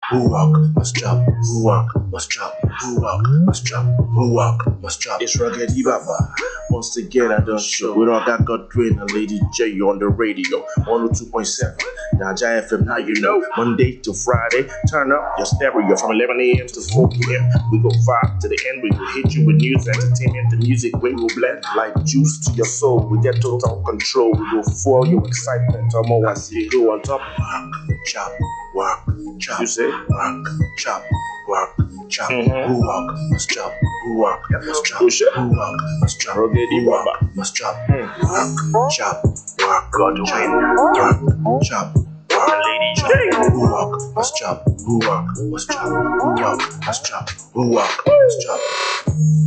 who walk, must chop, who walk, must chop, who walk, must chop, who walk, must chop. It's Rugged Baba. Once again, I don't show. We don't got Godwin and Lady J on the radio. 102.7. Naija FM, now you know. Monday to Friday, turn up your stereo from 11 a.m. to 4 p.m. We go vibe to the end. We will hit you with news, entertainment, the music. We will blend like juice to your soul. We get total control. We will fuel your excitement. I'm always you go on top. Walk, chop, walk, chop. You say walk, chop, walk, chop. Who walk must chop. Who walk must chop. Who walk must chop. Who walk must chop. Walk, chop, walk, Godwin, walk, chop. Lady J. Who walk must chop. Who walk must chop. Who walk must chop. Who walk must chop.